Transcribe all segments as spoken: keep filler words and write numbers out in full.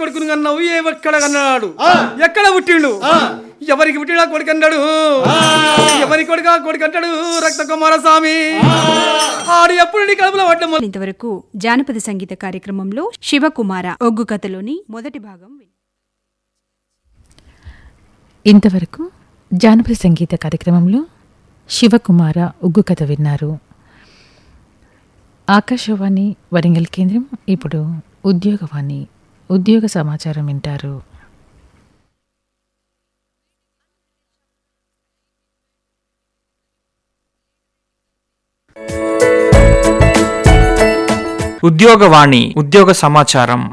కొడుకుని కన్నావు ఎక్కడ కన్నాడు ఎక్కడ పుట్టిండు ఎవరికి పుట్టినా కొడుకు అన్నాడు ఎవరి కొడుక కొడుకు అంటాడు రక్త కుమారస్వామి ఆడు ఎప్పుడు నీ కడుపులో పడ్డం. ఇంతవరకు జానపద సంగీత కార్యక్రమంలో శివకుమార ఒగ్గు కథలోని మొదటి భాగం. ఇంతవరకు జానపద సంగీత కార్యక్రమంలో శివకుమార ఒగ్గు కథ విన్నారు. ఆకాశవాణి వరంగల్ కేంద్రం ఇప్పుడు ఉద్యోగవాణి ఉద్యోగ సమాచారం వింటారు. ఉద్యోగవాణి ఉద్యోగ సమాచారం.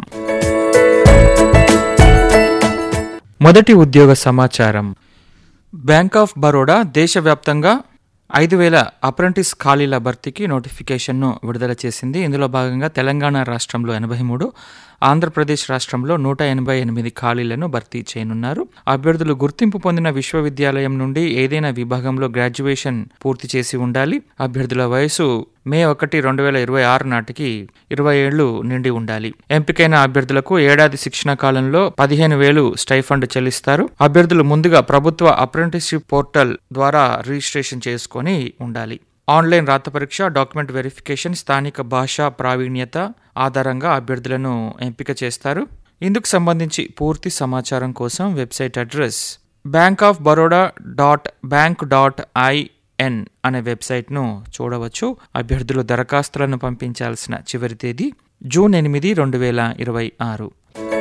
మొదటి ఉద్యోగ సమాచారం. బ్యాంక్ ఆఫ్ బరోడా దేశవ్యాప్తంగా ఐదు వేల అప్రెంటిస్ ఖాళీల భర్తీకి నోటిఫికేషన్ను విడుదల చేసింది. ఇందులో భాగంగా తెలంగాణ రాష్ట్రంలో ఎనభై మూడు, ఆంధ్రప్రదేశ్ రాష్ట్రంలో నూట ఎనభై ఎనిమిది ఖాళీలను భర్తీ చేయనున్నారు. అభ్యర్థులు గుర్తింపు పొందిన విశ్వవిద్యాలయం నుండి ఏదైనా విభాగంలో గ్రాడ్యుయేషన్ పూర్తి చేసి ఉండాలి. అభ్యర్థుల వయసు మే ఒకటి రెండు వేల ఇరవై ఆరు నాటికి ఇరవై ఏళ్లు నిండి ఉండాలి. ఎంపికైన అభ్యర్థులకు ఏడాది శిక్షణ కాలంలో పదిహేను వేలు స్టైఫండ్ చెల్లిస్తారు. అభ్యర్థులు ముందుగా ప్రభుత్వ అప్రెంటిస్షిప్ పోర్టల్ ద్వారా రిజిస్ట్రేషన్ చేసుకుని ఉండాలి. ఆన్లైన్ రాత పరీక్ష, డాక్యుమెంట్ వెరిఫికేషన్, స్థానిక భాషా ప్రావీణ్యత ఆధారంగా అభ్యర్థులను ఎంపిక చేస్తారు. ఇందుకు సంబంధించి పూర్తి సమాచారం కోసం website address bank of Baroda dot bank dot IN అనే వెబ్సైట్ను చూడవచ్చు. అభ్యర్థులు దరఖాస్తులను పంపించాల్సిన చివరి తేదీ జూన్ ఎనిమిది రెండు వేల ఇరవై ఆరు.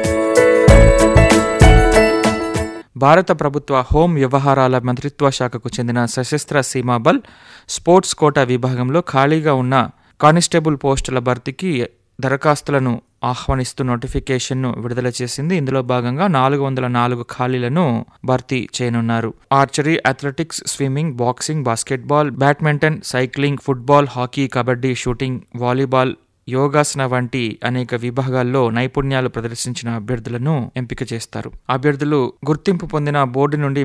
భారత ప్రభుత్వ హోం వ్యవహారాల మంత్రిత్వ శాఖకు చెందిన సశస్త్ర సీమాబల్ స్పోర్ట్స్ కోటా విభాగంలో ఖాళీగా ఉన్న కానిస్టేబుల్ పోస్టుల భర్తీకి దరఖాస్తులను ఆహ్వానిస్తూ నోటిఫికేషన్ను విడుదల చేసింది. ఇందులో భాగంగా నాలుగు వందల నాలుగు ఖాళీలను భర్తీ చేయనున్నారు. Archery, athletics, swimming, boxing, basketball, badminton, cycling, football, hockey, kabaddi, shooting, volleyball, yogasana వంటి అనేక విభాగాల్లో నైపుణ్యాలు ప్రదర్శించిన అభ్యర్థులను ఎంపిక చేస్తారు. అభ్యర్థులు గుర్తింపు పొందిన బోర్డు నుండి